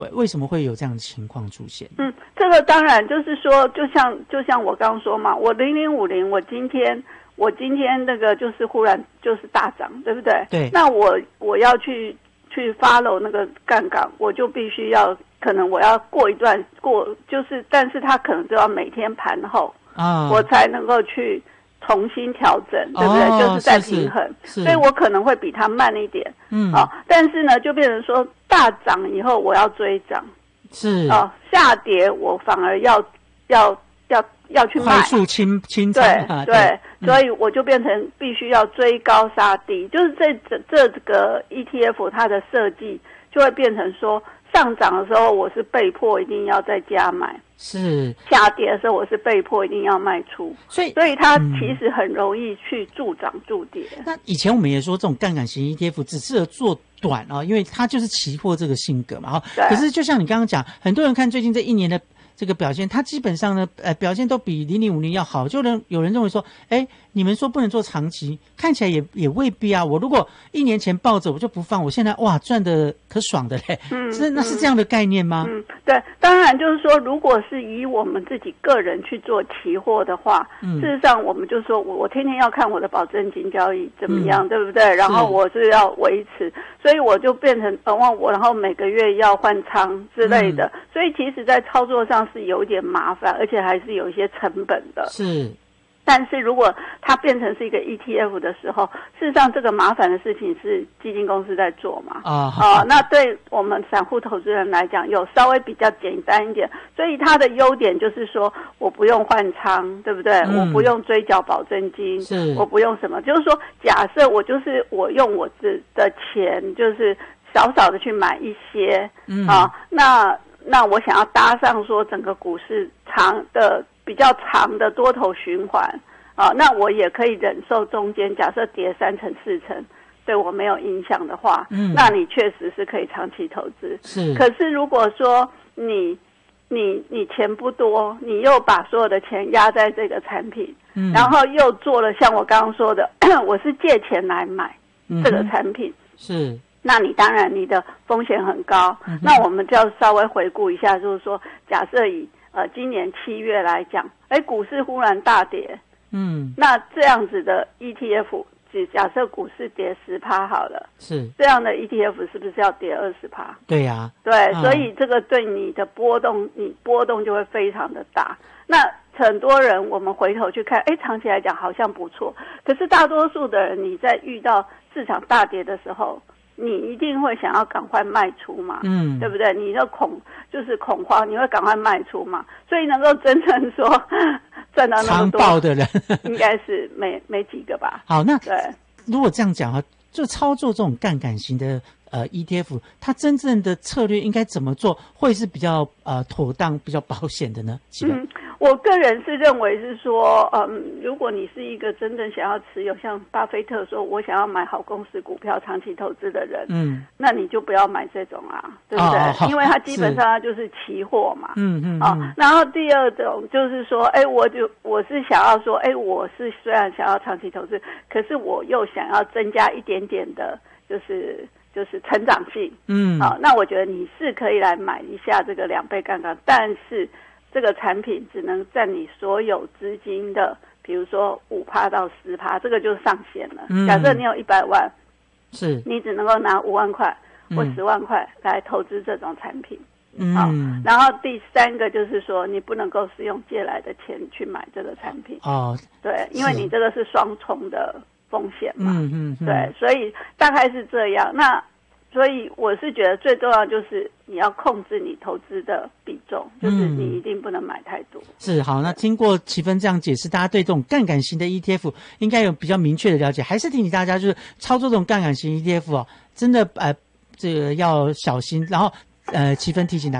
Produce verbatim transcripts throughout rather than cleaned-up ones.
为什么会有这样的情况出现？ 嗯，这个当然就是说，就像就像我刚刚说嘛，我零零五零，我今天我今天那个就是忽然就是大涨，对不对？ 对。 那我我要去去 follow 那个杠杆，我就必须要可能我要过一段过，就是但是它可能就要每天盘后啊，我才能够去重新调整，对不对？哦、就是在平衡，是是，所以我可能会比它慢一点，嗯，啊，但是呢，就变成说大涨以后我要追涨， 是啊，下跌我反而要要要要去卖， 快速清清仓， 对对、嗯，所以我就变成必须要追高杀低，就是这这这个 E T F 它的设计就会变成说。上涨的时候，我是被迫一定要再加买； 是下跌的时候，我是被迫一定要卖出。 所以， 所以它其实很容易去助涨助跌。 嗯、那以前我们也说，这种杠杆型 E T F 只适合做短啊、哦，因为它就是期货这个性格嘛。哈，可是就像你刚刚讲，很多人看最近这一年的这个表现，它基本上呢，呃，表现都比零零五零要好。就能有人认为说，哎，你们说不能做长期，看起来也也未必啊。我如果一年前抱着，我就不放，我现在哇赚的可爽的嘞。嗯，是那是这样的概念吗？ 嗯，对，当然就是说，如果是以我们自己个人去做期货的话，嗯、事实上我们就说我我天天要看我的保证金交易怎么样，嗯、对不对？然后我是要维持，所以我就变成呃我然后每个月要换仓之类的，嗯、所以其实在操作上是有点麻烦，而且还是有一些成本的。 是。 但是如果它变成是一个 E T F 的时候，事实上这个麻烦的事情是基金公司在做嘛？啊、呃、啊，那对我们散户投资人来讲，有稍微比较简单一点，所以它的优点就是说，我不用换仓，对不对？嗯、我不用追缴保证金， 是， 我不用什么，就是说，假设我就是我用我的的钱，就是少少的去买一些，嗯啊，那那我想要搭上说整个股市长的。比较长的多头循环啊，那我也可以忍受中间假设跌三成四成对我没有影响的话，嗯，那你确实是可以长期投资。 是， 可是如果说你你你钱不多，你又把所有的钱压在这个产品，嗯，然后又做了像我刚刚说的，我是借钱来买这个产品， 嗯、是。 那你当然你的风险很高，嗯、那我们就要稍微回顾一下，就是说假设以呃，今年七月来讲，哎，股市忽然大跌，嗯，那这样子的 E T F， 假设股市跌十趴好了， 是这样的 E T F 是不是要跌二十趴？ 对呀、啊， 对、嗯，所以这个对你的波动，你波动就会非常的大。那很多人我们回头去看，哎，长期来讲好像不错，可是大多数的人，你在遇到市场大跌的时候。你一定会想要赶快卖出嘛，嗯，对不对？你的恐就是恐慌，你会赶快卖出嘛，所以能够真正说赚到那么多长报的人， 应该是没没几个吧。 好，那对， 如果这样讲哈，就操作这种杠杆型的呃 E T F， 它真正的策略应该怎么做，会是比较呃妥当、比较保险的呢？ 嗯，我个人是认为是说，嗯，如果你是一个真正想要持有像巴菲特说我想要买好公司股票长期投资的人，嗯，那你就不要买这种啊，对不对？哦、因为它基本上它就是期货嘛，嗯嗯，啊、哦，然后第二种就是说，哎，我就我是想要说，哎，我是虽然想要长期投资，可是我又想要增加一点点的，就是就是成长性，嗯，好、哦，那我觉得你是可以来买一下这个两倍杠杆，但是。这个产品只能占你所有资金的，比如说五趴到十趴，这个就上限了。嗯、假设你有一百万， 是你只能够拿五万块或十万块来投资这种产品。嗯，好。然后第三个就是说，你不能够使用借来的钱去买这个产品。哦，对，因为你这个是双重的风险嘛。嗯嗯嗯。对，所以大概是这样。那。所以我是觉得最重要就是你要控制你投资的比重，就是你一定不能买太多。嗯、 是好，那经过奇芬这样解释，大家对这种杠杆型的 E T F 应该有比较明确的了解。还是提醒大家，就是操作这种杠杆型 E T F 哦，真的呃这个要小心。然后呃，奇芬提醒大家，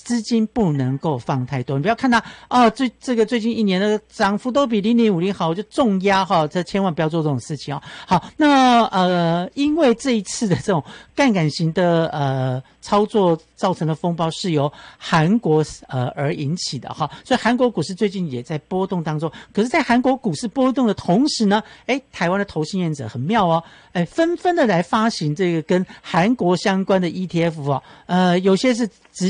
资金不能够放太多。你不要看它哦，最这个最近一年的涨幅都比零零五零好，就重压哈，这千万不要做这种事情哦。好，那呃，因为这一次的这种杠杆型的呃操作造成的风暴是由韩国呃而引起的哈，所以韩国股市最近也在波动当中。可是，在韩国股市波动的同时呢，哎，台湾的投信业者很妙哦，哎，纷纷的来发行这个跟韩国相关的 E T F 哦，呃，有些是直